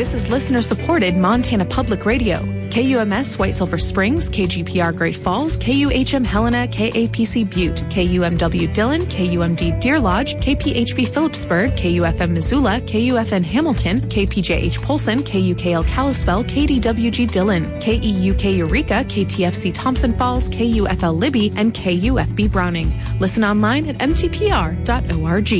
This is listener-supported Montana Public Radio. KUMS White Silver Springs, KGPR Great Falls, KUHM Helena, KAPC Butte, KUMW Dillon, KUMD Deer Lodge, KPHB Phillipsburg, KUFM Missoula, KUFN Hamilton, KPJH Polson, KUKL Kalispell, KDWG Dillon, KEUK Eureka, KTFC Thompson Falls, KUFL Libby, and KUFB Browning. Listen online at mtpr.org.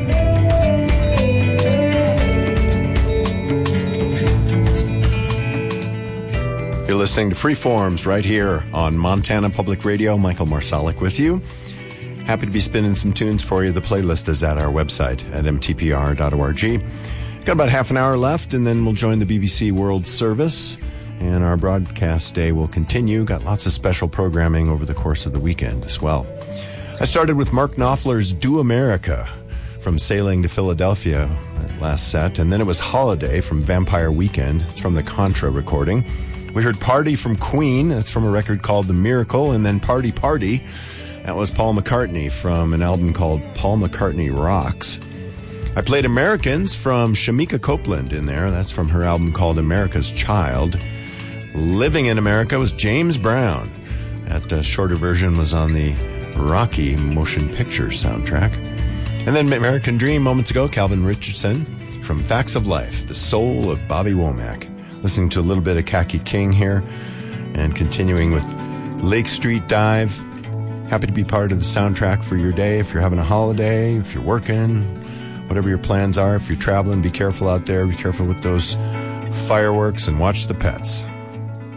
You're listening to Freeforms right here on Montana Public Radio. Michael Marsalic with you. Happy to be spinning some tunes for you. The playlist is at our website at mtpr.org. Got about half an hour left, and then we'll join the BBC World Service, and our broadcast day will continue. Got lots of special programming over the course of the weekend as well. I started with Mark Knopfler's Do America from Sailing to Philadelphia last set, and then it was Holiday from Vampire Weekend. It's from the Contra recording. We heard Party from Queen. That's from a record called The Miracle. And then Party Party. That was Paul McCartney from an album called Paul McCartney Rocks. I played Americans from Shamika Copeland in there. That's from her album called America's Child. Living in America was James Brown. That shorter version was on the Rocky motion picture soundtrack. And then American Dream moments ago, Calvin Richardson from Facts of Life, the soul of Bobby Womack. Listening to a little bit of Khaki King here and continuing with Lake Street Dive. Happy to be part of the soundtrack for your day. If you're having a holiday, if you're working, whatever your plans are, if you're traveling, be careful out there. Be careful with those fireworks and watch the pets.